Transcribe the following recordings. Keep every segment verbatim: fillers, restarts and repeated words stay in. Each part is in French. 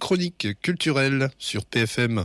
chronique culturelle sur P F M.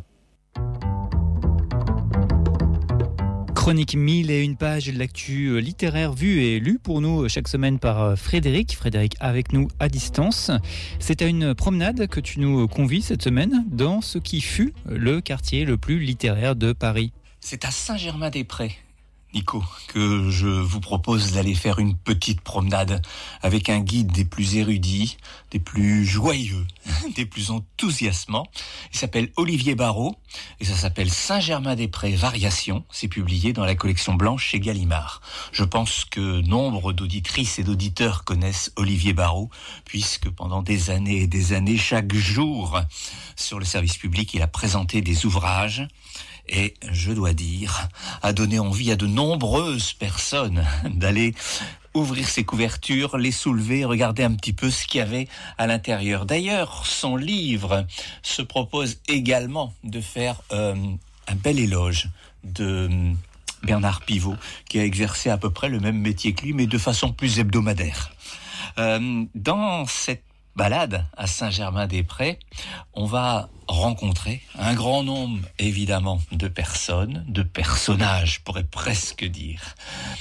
Chronique mille et une pages de l'actu littéraire vue et lue pour nous chaque semaine par Frédéric. Frédéric avec nous à distance. C'est à une promenade que tu nous convies cette semaine dans ce qui fut le quartier le plus littéraire de Paris. C'est à Saint-Germain-des-Prés, Nico, que je vous propose d'aller faire une petite promenade avec un guide des plus érudits, des plus joyeux, des plus enthousiasmants. Il s'appelle Olivier Barrault et ça s'appelle Saint-Germain-des-Prés Variations. C'est publié dans la collection blanche chez Gallimard. Je pense que nombre d'auditrices et d'auditeurs connaissent Olivier Barrault puisque pendant des années et des années, chaque jour, sur le service public, il a présenté des ouvrages. Et je dois dire, a donné envie à de nombreuses personnes d'aller ouvrir ses couvertures, les soulever, regarder un petit peu ce qu'il y avait à l'intérieur. D'ailleurs, son livre se propose également de faire euh, un bel éloge de Bernard Pivot, qui a exercé à peu près le même métier que lui, mais de façon plus hebdomadaire. Euh, dans cette balade à Saint-Germain-des-Prés, on va rencontrer un grand nombre, évidemment, de personnes, de personnages, je pourrais presque dire.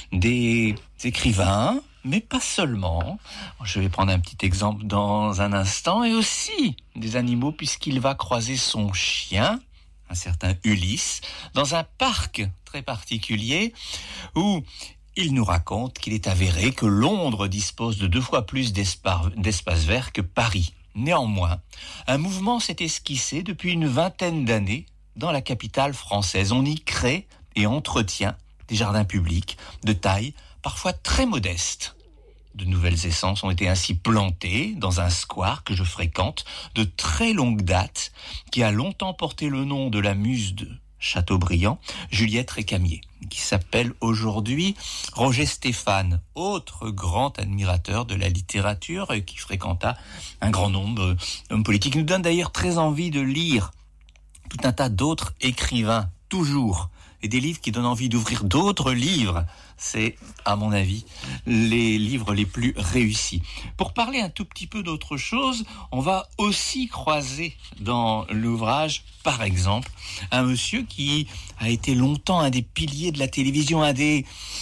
Des écrivains, mais pas seulement. Je vais prendre un petit exemple dans un instant. Et aussi des animaux, puisqu'il va croiser son chien, un certain Ulysse, dans un parc très particulier où il nous raconte qu'il est avéré que Londres dispose de deux fois plus d'espace, d'espace vert que Paris. Néanmoins, un mouvement s'est esquissé depuis une vingtaine d'années dans la capitale française. On y crée et entretient des jardins publics de taille parfois très modeste. De nouvelles essences ont été ainsi plantées dans un square que je fréquente de très longue date, qui a longtemps porté le nom de la muse de Chateaubriand, Juliette Récamier, qui s'appelle aujourd'hui Roger Stéphane, autre grand admirateur de la littérature et qui fréquenta un grand nombre d'hommes politiques. Il nous donne d'ailleurs très envie de lire tout un tas d'autres écrivains, toujours, et des livres qui donnent envie d'ouvrir d'autres livres. C'est, à mon avis, les livres les plus réussis. Pour parler un tout petit peu d'autre chose, on va aussi croiser dans l'ouvrage, par exemple, un monsieur qui a été longtemps un des piliers de la télévision, un des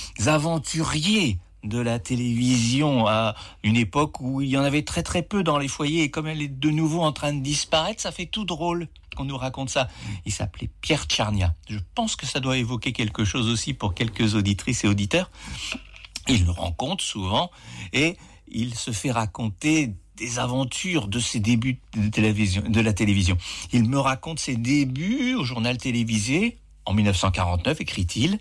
aventuriers de la télévision à une époque où il y en avait très très peu dans les foyers, et comme elle est de nouveau en train de disparaître, ça fait tout drôle qu'on nous raconte ça. Il s'appelait Pierre Tchernia. Je pense que ça doit évoquer quelque chose aussi pour quelques auditrices et auditeurs. Il le rencontre souvent et il se fait raconter des aventures de ses débuts de, télévision, de la télévision. Il me raconte ses débuts au journal télévisé en dix-neuf cent quarante-neuf, écrit-il,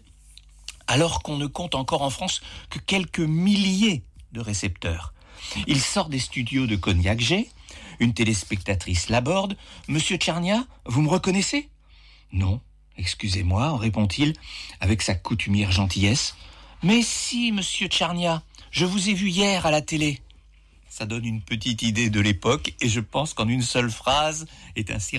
alors qu'on ne compte encore en France que quelques milliers de récepteurs. Il sort des studios de Cognac-G, une téléspectatrice l'aborde. « Monsieur Tchernia, vous me reconnaissez ?»« Non, excusez-moi, répond-il avec sa coutumière gentillesse. « Mais si, monsieur Tchernia, je vous ai vu hier à la télé. » Ça donne une petite idée de l'époque et je pense qu'en une seule phrase est ainsi